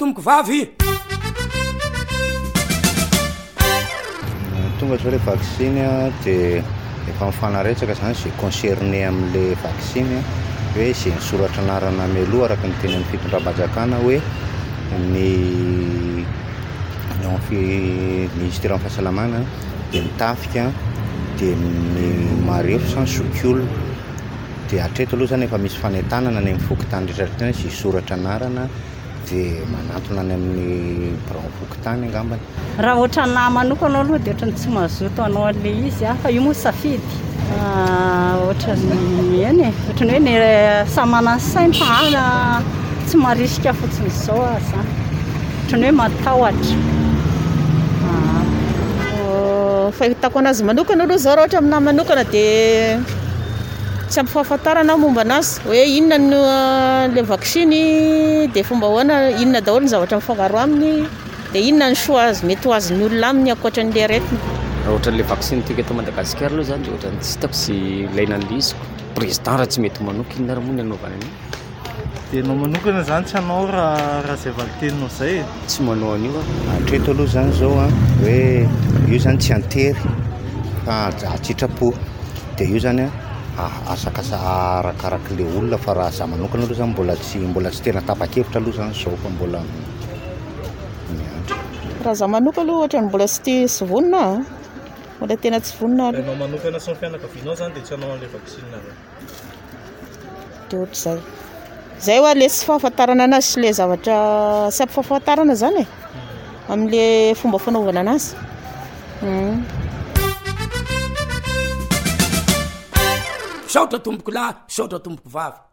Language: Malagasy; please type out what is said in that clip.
tomboko vavy tonga zao le vaccine dia efa mifanaretsaka zany zay concerné amin'le vaccine hoe zay nysoratra anarana mialoha araka ny teny amin'ny fitondram-bajakana hoe ny ministère amin'ny fahasalamana dia mitafika dia ny marefo sans zokiolona dia hatreto aloha zany efa misy fanentanana ny amin'ny fokotany rehetrarehetra zay soratra anarana dia manatona any amin'ny birao fokotany angambany. Raha ohatra na manokana aloha dia ohatra ny tsy mazoto anao an'le izy fa io moa safidy ohatra ny eny ohatra ny hoe ny samana sainy fa tsy marisika fotsiny izao zany ohatra ny hoe matahotra. Fahitako anazy manokana aloha zao raha ohatra aminahy manokana dia tsy ampy fahafantarana momba anazy hoe inona le vaccine dia fomba hoana inona daholo ny zavatra mifangaro aminy dia inona ny soa azy mety ho azon'ny olona aminy ankoatran'ilay aretina. Raha ohatra n'ilay vaccine tika eto Madagasikara aloha zany dia ohatra ny tsy hitako sy ilaina an'ilay izy président raha tsy mety manoka inona raha moa ny anaovana an'io. Dia anao manokana zany tsy hanao raha izay valiteninao izay tsy manao an'io hatreto aloha zany zao hoe io zany tsy antery fa atsitrapo dia io zany asakasa arakarak'ilay olona fa raha za manokana aloha zany mbola tsy tena tapa-kevitra aloha zany zao fa mbola miandry. Raha za manoka aloha ohatra ny mbola tsy vonona mbola tena tsy vonona aloha. Anao manokana sy ny fianakavianao zany dia tsy hanao an'ilay vaccine dia ohatr'izay zay hoa le tsy fahafantarana anazy sy le zavatra tsy ampy fahafantarana zany amin'le fomba fanaovana anazy. saotra tomboko lahy saotra tomboko vavy.